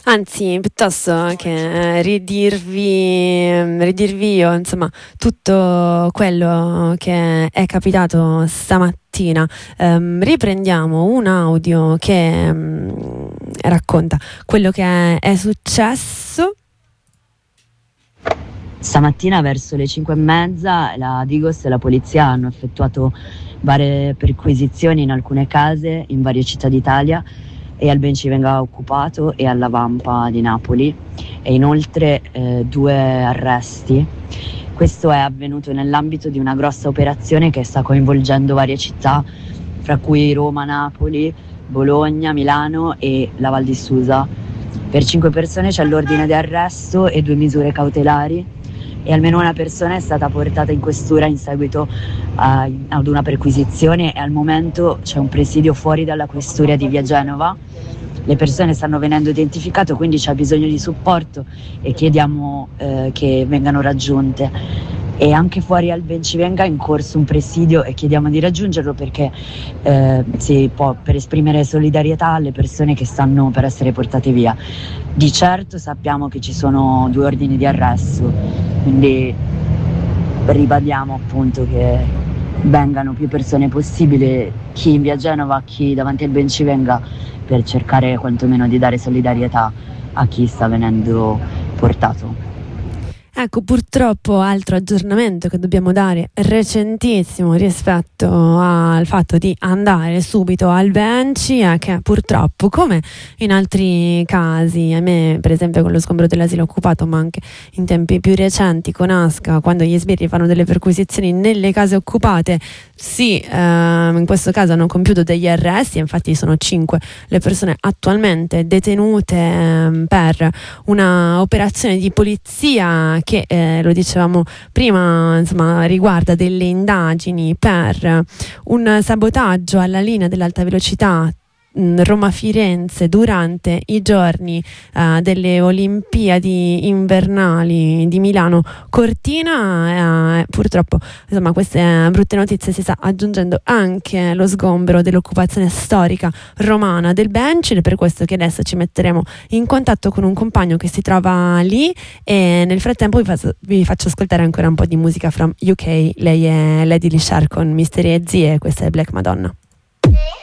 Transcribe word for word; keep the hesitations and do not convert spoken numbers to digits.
Anzi, piuttosto che ridirvi, ridirvi io, insomma, tutto quello che è capitato stamattina, ehm, riprendiamo un audio che um, racconta quello che è successo. Stamattina verso le cinque e mezza la Digos e la polizia hanno effettuato varie perquisizioni in alcune case in varie città d'Italia e al Bencivenga occupato e alla Vampa di Napoli, e inoltre eh, due arresti. Questo è avvenuto nell'ambito di una grossa operazione che sta coinvolgendo varie città, fra cui Roma, Napoli, Bologna, Milano e la Val di Susa. Per cinque persone c'è l'ordine di arresto e due misure cautelari, e almeno una persona è stata portata in questura in seguito a, ad una perquisizione, e al momento c'è un presidio fuori dalla questura di via Genova. Le persone stanno venendo identificate, quindi c'è bisogno di supporto e chiediamo eh, che vengano raggiunte. E anche fuori al Bencivenga è in corso un presidio e chiediamo di raggiungerlo perché eh, si può, per esprimere solidarietà alle persone che stanno per essere portate via. Di certo sappiamo che ci sono due ordini di arresto, quindi ribadiamo appunto che vengano più persone possibile, chi in via Genova, chi davanti al Bencivenga, per cercare quantomeno di dare solidarietà a chi sta venendo portato. Ecco, purtroppo altro aggiornamento che dobbiamo dare, recentissimo rispetto al fatto di andare subito al Benci, è che purtroppo, come in altri casi, a me per esempio con lo sgombero dell'asilo occupato, ma anche in tempi più recenti con Asca, quando gli sbirri fanno delle perquisizioni nelle case occupate, sì, ehm, in questo caso hanno compiuto degli arresti, infatti sono cinque le persone attualmente detenute ehm, per una operazione di polizia che eh, lo dicevamo prima, insomma, riguarda delle indagini per un sabotaggio alla linea dell'alta velocità Roma-Firenze durante i giorni uh, delle Olimpiadi invernali di Milano-Cortina. Uh, purtroppo, insomma, queste brutte notizie si sta aggiungendo anche lo sgombero dell'occupazione storica romana del Bencile, per questo che adesso ci metteremo in contatto con un compagno che si trova lì, e nel frattempo vi faccio, vi faccio ascoltare ancora un po' di musica from U K. Lei è Lady Lishar con Mystery e Zie, questa è Black Madonna.